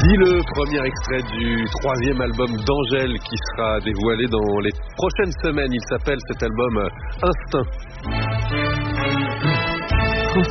Le premier extrait du troisième album d'Angèle qui sera dévoilé dans les prochaines semaines. Il s'appelle cet album Instinct. France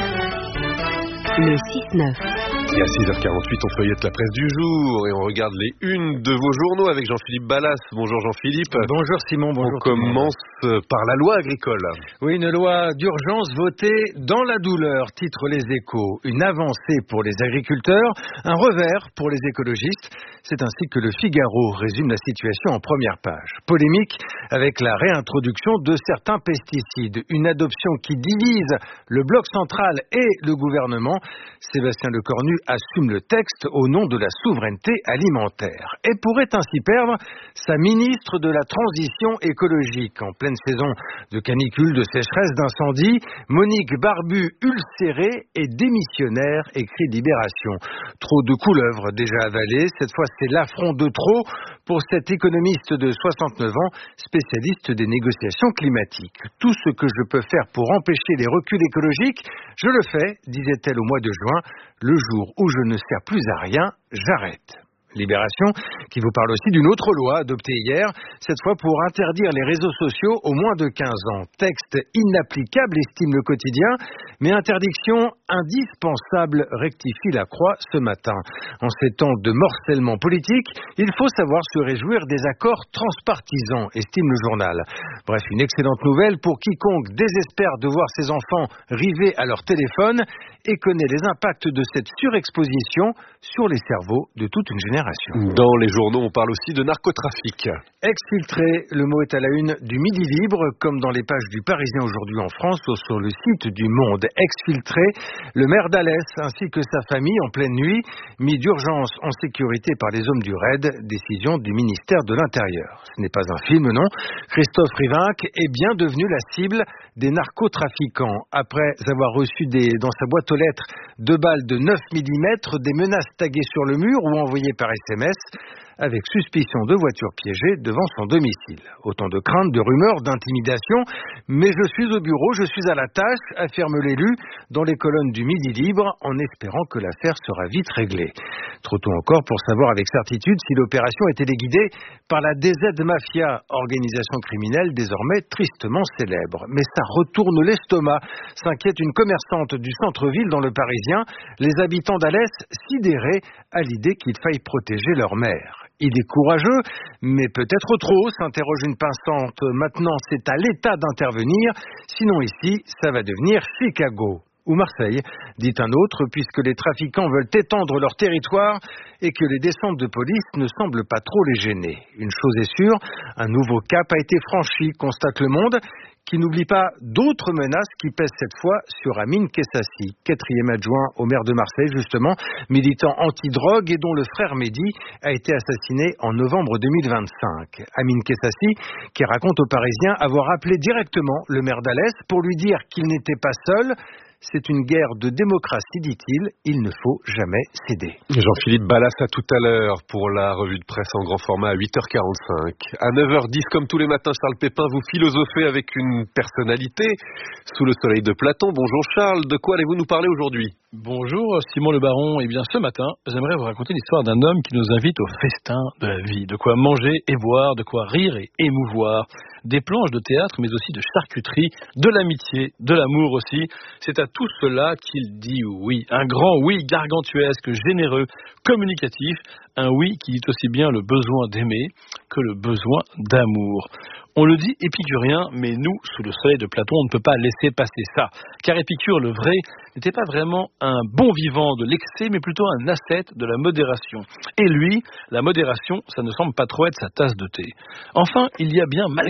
Inter, le 6-9. Et à 6h48, on feuillette la presse du jour et on regarde les unes de vos journaux avec Jean-Philippe Ballas. Bonjour Jean-Philippe. Bonjour Simon, bonjour. On commence par la loi agricole. Oui, une loi d'urgence votée dans la douleur, titre Les Échos. Une avancée pour les agriculteurs, un revers pour les écologistes. C'est ainsi que le Figaro résume la situation en première page. Polémique avec la réintroduction de certains pesticides. Une adoption qui divise le bloc central et le gouvernement. Sébastien Lecornu assume le texte au nom de la souveraineté alimentaire et pourrait ainsi perdre sa ministre de la transition écologique. En pleine saison de canicule, de sécheresse, d'incendie, Monique Barbu, ulcérée et démissionnaire, écrit Libération. Trop de couleuvres déjà avalées, cette fois c'est l'affront de trop pour cette économiste de 69 ans, spécialiste des négociations climatiques. Tout ce que je peux faire pour empêcher les reculs écologiques, je le fais, disait-elle au mois de juin. Le jour où je ne sers plus à rien, j'arrête. Libération, qui vous parle aussi d'une autre loi adoptée hier, cette fois pour interdire les réseaux sociaux aux moins de 15 ans. Texte inapplicable, estime le Quotidien, mais interdiction indispensable, rectifie la Croix ce matin. En ces temps de morcellement politique, il faut savoir se réjouir des accords transpartisans, estime le journal. Bref, une excellente nouvelle pour quiconque désespère de voir ses enfants rivés à leur téléphone et connaît les impacts de cette surexposition sur les cerveaux de toute une génération. Dans les journaux, on parle aussi de narcotrafic. Exfiltré, le mot est à la une du Midi Libre, comme dans les pages du Parisien aujourd'hui en France ou sur le site du Monde. Exfiltré, le maire d'Alès ainsi que sa famille en pleine nuit, mis d'urgence en sécurité par les hommes du RAID, décision du ministère de l'Intérieur. Ce n'est pas un film, non. Christophe Rivinc est bien devenu la cible des narcotrafiquants. Après avoir reçu dans sa boîte aux lettres 2 balles de 9 mm, des menaces taguées sur le mur ou envoyées par SMS, avec suspicion de voiture piégée devant son domicile. Autant de craintes, de rumeurs, d'intimidation, mais je suis au bureau, je suis à la tâche, affirme l'élu dans les colonnes du Midi Libre, en espérant que l'affaire sera vite réglée. Trop tôt encore pour savoir avec certitude si l'opération était guidée par la DZ Mafia, organisation criminelle désormais tristement célèbre. Mais ça retourne l'estomac, s'inquiète une commerçante du centre-ville dans le Parisien, les habitants d'Alès sidérés à l'idée qu'il faille protéger leur mère. Il est courageux, mais peut-être trop, s'interroge une passante. Maintenant, c'est à l'État d'intervenir, sinon ici, ça va devenir Chicago. Ou Marseille, dit un autre, puisque les trafiquants veulent étendre leur territoire et que les descentes de police ne semblent pas trop les gêner. Une chose est sûre, un nouveau cap a été franchi, constate Le Monde, qui n'oublie pas d'autres menaces qui pèsent cette fois sur Amine Kessassi, 4e adjoint au maire de Marseille, justement, militant anti-drogue et dont le frère Mehdi a été assassiné en novembre 2025. Amine Kessassi, qui raconte aux Parisiens avoir appelé directement le maire d'Alès pour lui dire qu'il n'était pas seul. C'est une guerre de démocratie, dit-il. Il ne faut jamais céder. Jean-Philippe Ballas, à tout à l'heure pour la revue de presse en grand format à 8h45. À 9h10, comme tous les matins, Charles Pépin, vous philosophez avec une personnalité sous le soleil de Platon. Bonjour Charles, de quoi allez-vous nous parler aujourd'hui ? Bonjour Simon le Baron. Eh bien ce matin, j'aimerais vous raconter l'histoire d'un homme qui nous invite au festin de la vie. De quoi manger et boire, de quoi rire et émouvoir. Des planches de théâtre, mais aussi de charcuterie, de l'amitié, de l'amour aussi. C'est à tout cela qu'il dit oui. Un grand oui gargantuesque, généreux, communicatif. Un oui qui dit aussi bien le besoin d'aimer que le besoin d'amour. On le dit épicurien, mais nous, sous le soleil de Platon, on ne peut pas laisser passer ça. Car Épicure, le vrai, n'était pas vraiment un bon vivant de l'excès, mais plutôt un ascète de la modération. Et lui, la modération, ça ne semble pas trop être sa tasse de thé. Enfin, il y a bien, malgré